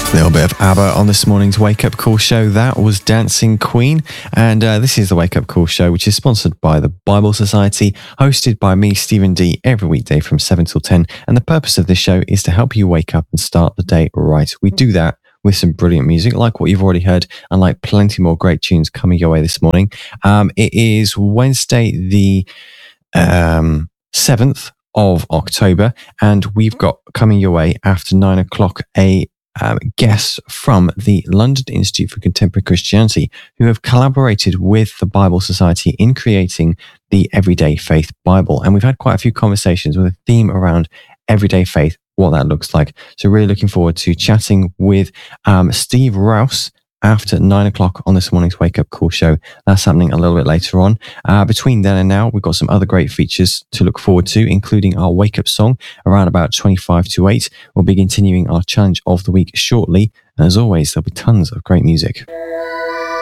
A little bit of ABBA on this morning's Wake Up Call show. That was Dancing Queen. And this is the Wake Up Call show, which is sponsored by the Bible Society, hosted by me, Stephen D, every weekday from 7 till 10. And the purpose of this show is to help you wake up and start the day right. We do that with some brilliant music, like what you've already heard, and like plenty more great tunes coming your way this morning. It is Wednesday, the 7th of October, and we've got coming your way after 9 o'clock a guests from the London Institute for Contemporary Christianity, who have collaborated with the Bible Society in creating the Everyday Faith Bible. And we've had quite a few conversations with a theme around everyday faith, what that looks like. So really looking forward to chatting with Steve Rouse after 9 o'clock on this morning's Wake Up Call show. That's happening a little bit later on. Between then and now, we've got some other great features to look forward to, including our Wake Up song around about 25 to 8. We'll be continuing our challenge of the week shortly. And as always, there'll be tons of great music.